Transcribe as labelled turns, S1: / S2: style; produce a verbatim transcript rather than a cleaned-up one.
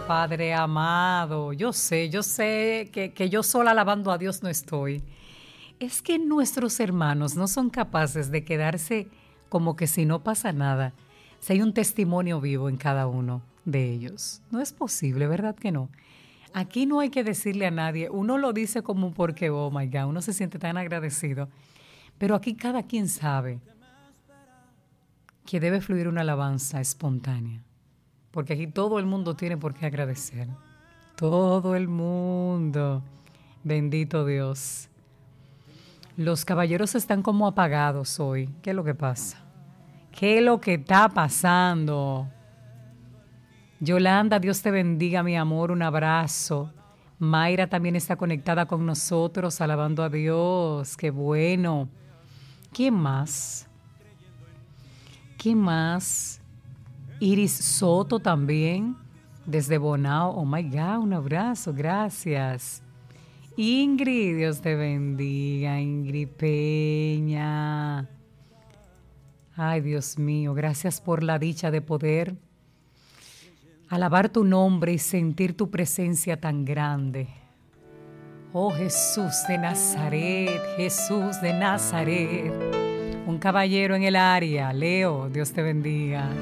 S1: Padre amado, yo sé, yo sé que, que yo sola alabando a Dios no estoy. Es que nuestros hermanos no son capaces de quedarse como que si no pasa nada, si hay un testimonio vivo en cada uno de ellos. No es posible, ¿verdad que no? Aquí no hay que decirle a nadie, uno lo dice como porque, oh my God, uno se siente tan agradecido, pero aquí cada quien sabe que debe fluir una alabanza espontánea, porque aquí todo el mundo tiene por qué agradecer. Todo el mundo. Bendito Dios. Los caballeros están como apagados hoy. ¿Qué es lo que pasa? ¿Qué es lo que está pasando? Yolanda, Dios te bendiga, mi amor. Un abrazo. Mayra también está conectada con nosotros, alabando a Dios. Qué bueno. ¿Quién más? ¿Quién más? Iris Soto también, desde Bonao. Oh my God, un abrazo, gracias. Ingrid, Dios te bendiga, Ingrid Peña. Ay, Dios mío, gracias por la dicha de poder alabar tu nombre y sentir tu presencia tan grande. Oh Jesús de Nazaret, Jesús de Nazaret. Un caballero en el área, Leo, Dios te bendiga.